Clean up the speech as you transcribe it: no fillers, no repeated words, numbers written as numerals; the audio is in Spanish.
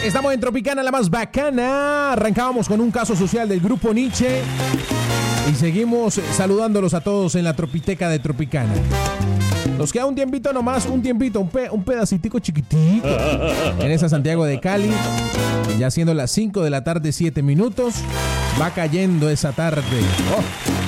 Estamos en Tropicana, la más bacana. Arrancábamos con un caso social del grupo Nietzsche y seguimos saludándolos a todos en la Tropiteca de Tropicana. Nos queda un tiempito nomás, un pedacitico chiquitico en esa Santiago de Cali. Ya siendo las 5 de la tarde, 7 minutos. Va cayendo esa tarde. Oh.